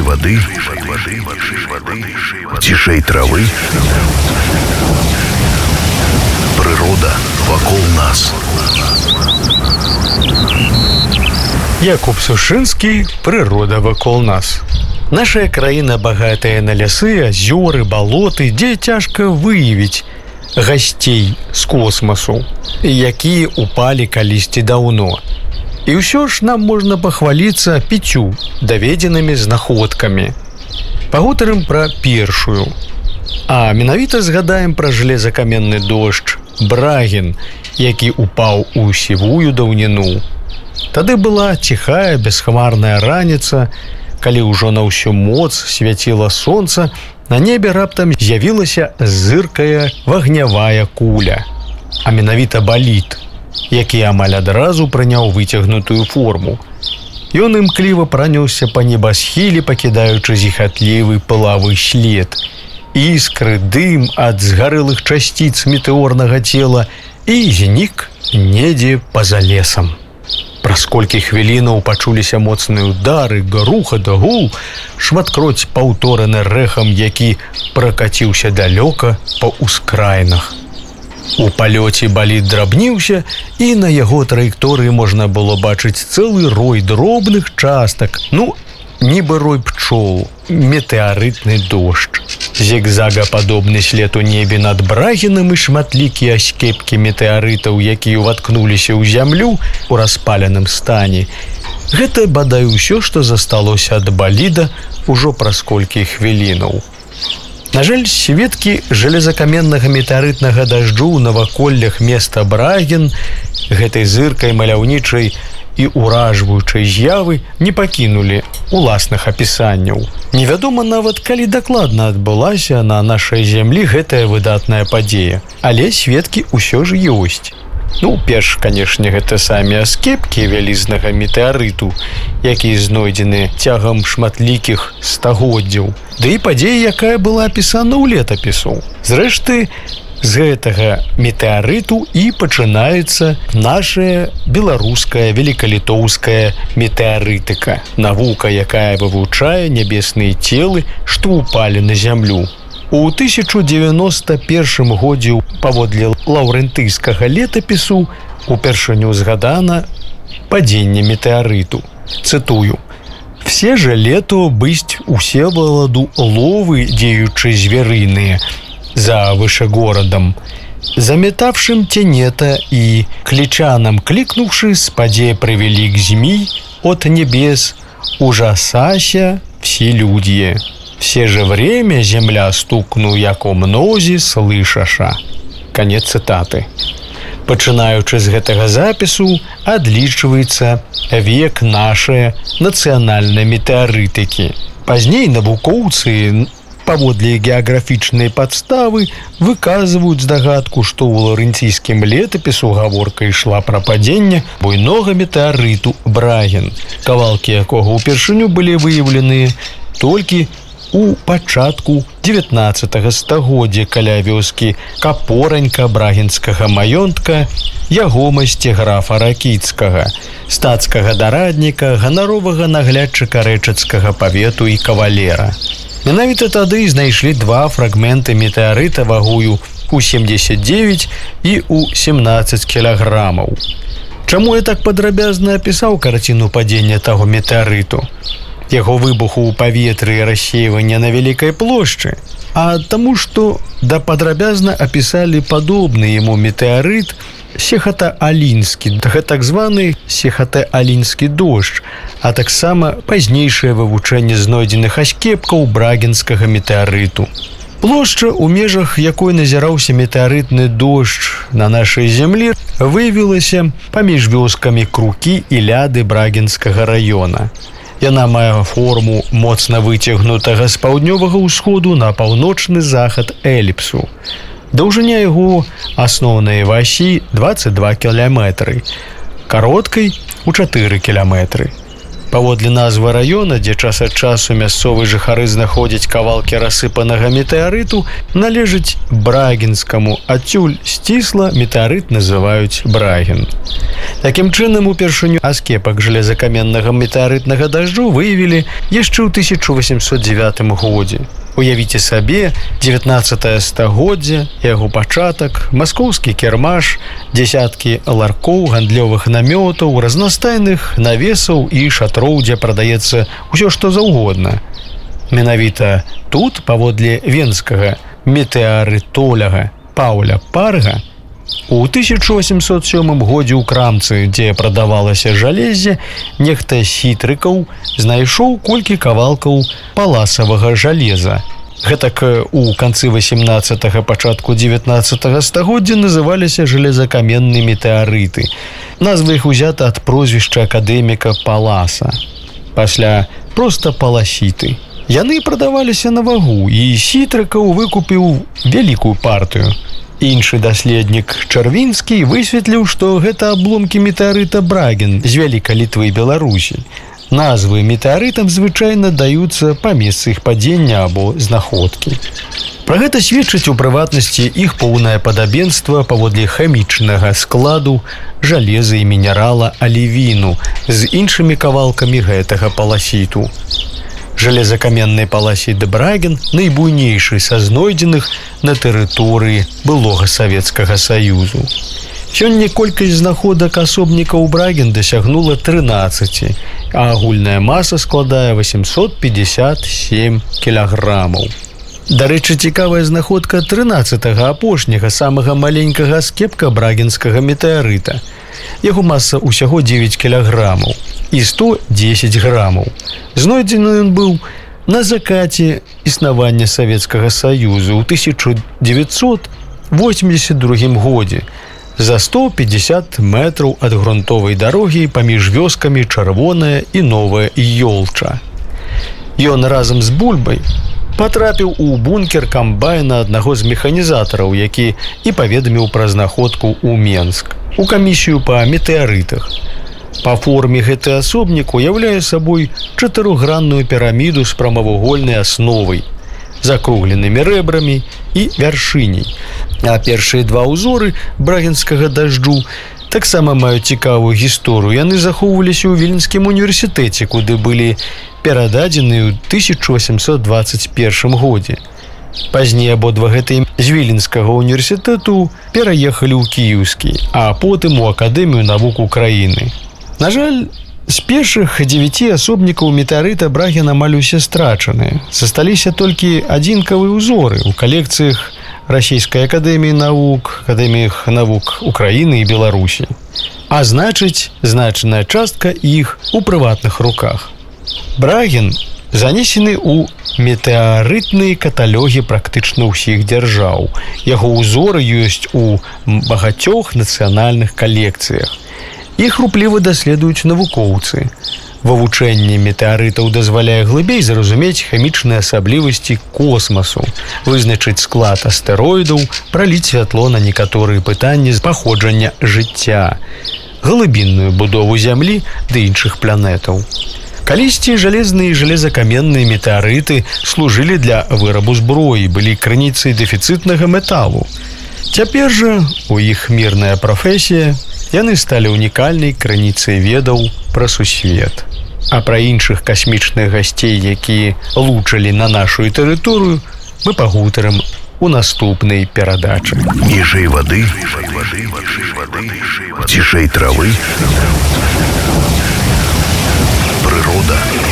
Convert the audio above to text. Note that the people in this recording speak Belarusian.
воды, цішэй травы. Прырода вакол нас. Якуб Сушынскі «Прырода вакол нас». Наша краіна багатая на лясы, азёры, балоты, дзе цяжка выявіць гасцей з космасу, якія упалі калісьці даўно. І ўсё ж нам можна пахваліцца 5 даведзенымі знаходкамі. Пагутарым пра першую. А менавіта згадаем пра жалезакаменны дождж Брагін, які упаў у сівую даўніну. Тады была ціхая, бесхмарная раніца, калі ўжо на ўсю моц свяціла сонца, на небе раптам з'явілася зыркая вагнявая куля, а менавіта балід, які амаль адразу прыняў выцягнутую форму. Ён імкліва пранёсся па небасхіле, пакідаючы зіхатлівы пылавы след. Іскры, дым ад згарэлых часціц метэорнага цела і знік недзе па-за лесам. Праз колькі хвілінаў пачуліся моцныя удары, грухат, гул, шматкроць паўтораны рэхам, які пракаціўся далёка па ўскраінах. У палёце балід драбніўся, і на яго траекторыі можна было бачыць цэлы рой дробных частак, нібы рой пчол, метэарытны дождж. Зігзагападобны след у небе над Брагінам і шматлікія аскепкі метэарытаў, якія ўваткнуліся ў зямлю у распаленым стане. Гэта, бадай, усё, што засталося ад баліда ўжо праз колькі хвілінаў. На жаль, сведкі жалезакаменнага метэарытнага дажджу ў наваколлях места Брагін, гэтай зыркай маляўнічай і уражваючай з'явы не пакінулі уласных апісанняў. Невядома нават, калі дакладна адбылася на нашай зямлі гэтая выдатная падзея, але сведкі ўсё ж ёсць. Перш, канешне, гэта самі аскепкі вялізнага метэарыту, якія знойдзены цягам шматлікіх стагоддзяў, ды і падзея, якая была апісана ў летапісу. Зрэшты, з гэтага метэарыту і пачынаецца наша беларуская велікалітоўская метэарытыка, навука, якая вывучае нябесныя целы, што ўпалі на зямлю. У 1091 годзе паводле лаўрэнтыйскага летапісу упершыню згадана падзенне метэарыту. Цытую: «Все же лето бысть Всеволоду ловы деючи звериные за выше городом, заметавшим тенета и кличаном кликнувши, спаде привели к змей от небес, ужасася все люди. Все же время земля стукну, яко мнози слышаша». Конец цитаты. Пачынаючы з гэтага запісу адлічваецца век нашай нацыянальнай метэарытыкі. Пазней навукоўцы паводле геаграфічнай падставы выказваюць здагадку, што ў лаўрэнційскім летапісу гаворка ішла пра падзенне буйнога метэарыту Брагін, кавалкі якога ўпершыню былі выяўлены толькі у пачатку 19 стагоддзя каля вёскі Капоранька брагінскага маёнтка ягомасці графа Ракіцкага, стацкага дарадніка, ганаровага наглядчыка рэчыцкага павету і кавалера. Менавіта тады знайшлі два фрагменты метэарыта вагою у 79 і у 17 кілаграмаў. Чаму я так падрабязна апісаў карціну падзення таго метэарыту? Яго выбуху ў паветры і рассеивання на вялікай плошчы, а таму, што падрабязна апісалі падобны яму метэарыт Сехата-Алінскі, так званы Сехата-Алінскі дождж, а таксама пазнейшае вывучэнне знойдзеных аскепкаў брагінскага метэарыту. Плошча, у межах якой назіраўся метэарытны дождж на нашай зямлі, выявілася паміж вёскамі Крукі і Ляды брагінскага раёна. Яна мае форму моцна выцягнутага з паўднёвага ўсходу на паўночны захад эліпсу. Даўжыня яго асноўнай васі 22 кіламетры, кароткай у 4 кіламетры. Паводле назвы раёна, дзе час ад часу мясцовыя жыхары знаходзяць кавалкі рассыпанага метэарыту, належыць брагінскаму, адсюль сцісла метэарыт называюць Брагін. Такім чынам, упершыню аскепак жалезакаменнага метэарытнага дажджу выявілі яшчэ ў 1809 годзе. Уявіце сабе, 19 стагоддзе, яго пачатак, маскоўскі кірмаш, дзесяткі ларкоў, гандлёвых намётаў, разнастайных навесаў і шатроў, дзе прадаецца ўсё што заўгодна. Менавіта тут, паводле венскага метэарытоляга Паўля Парга, у 1807 годзе ў крамцы, дзе прадавалася жалезе, нехта з хітрыкаў знайшоў колькі кавалкаў паласавага жалеза. Гэтак у канцы 18-го, пачатку 19-го стагоддзя называліся жалезакаменныя метэарыты. Назва іх узята ад прозвішча акадэміка Паласа. Пасля проста паласіты. Яны прадаваліся на вагу, і хітрыкаў выкупіў вялікую партыю. Іншы даследнік Чарвінскі высветліў, што гэта абломкі метэарыта Брагін з вялікай Літвы і Беларусі. Назвы метэарытам звычайна даюцца па месцы іх падзення або знаходкі. Пра гэта сведчыць у прыватнасці іх поўнае падабенства паводле хімічнага складу жалеза і мінерала алівіну з іншымі кавалкамі гэтага паласіту. Жалезакаменны паласіт Брагін найбуйнейшы са знойдзеных на тэрыторыі былога Савецкага Саюзу. Сёння колькасць знаходак асобнікаў Брагін дасягнула 13, а агульная маса складае 857 кілаграмаў. Дарэчы, цікавая знаходка 13-го апошняга самага маленькага аскепка брагінскага метэарыта. Яго маса ўсяго 9 кілаграмаў і 110 грамаў. Знойдзены ён быў на закаце існавання Савецкага Саюзу ў 1982 годзе за 150 метраў ад грунтовай дарогі паміж вёскамі Чырвоная і Новая Ёлча. Ён разам з бульбай патрапіў у бункер камбайна аднаго з механізатараў, які і паведаміў пра знаходку ў Менск, у камісію па метэарытах. Па форме гэты асобнік уяўляе сабой чатырохгранную піраміду з прамавугольнай асновай, закругленымі рэбрамі і вяршыняй. А першыя два ўзоры брагінскага дажджу таксама маюць цікавую гісторыю. Яны захоўваліся ў Віленскім універсітэце, куды былі перададзены ў 1821 годзе. Пазней абодва гэтыя з Віленскага універсітэту пераехалі ў Кіеўскі, а потым у Акадэмію навук Украіны. На жаль, з першых 9 асобнікаў метэарыта Брагін амаль усе страчаныя. Засталіся толькі адзінкавыя ўзоры ў калекцыях Расійскай акадэміі навук, акадэміях навук Украіны і Беларусі. А значыць, значная частка іх у прыватных руках. Брагін занесены ў метэарытныя каталогі практычна ўсіх дзяржаў. Яго ўзоры ёсць у багацёх нацыянальных калекцыях. Іх рупліва даследуюць навукоўцы. Вывучэнне метэарытаў дазваляе глыбей зразумець хімічныя асаблівасці космасу, вызначыць склад астэроідаў, праліць святло на некаторыя пытанні з паходжання жыцця, глыбінную будову зямлі ды іншых планетаў. Калісьці жалезныя і жалезакаменныя метэарыты служылі для вырабу зброі, былі крыніцай дэфіцытнага металу. Цяпер жа у іх мірная прафесія, яны сталі унікальнай крыніцай ведаў пра сусвет. А пра іншых касмічных гасцей, якія лучылі на нашу тэрыторыю, мы пагутарым у наступнай перадачы. Ніжэй вады, цішэй травы, прырода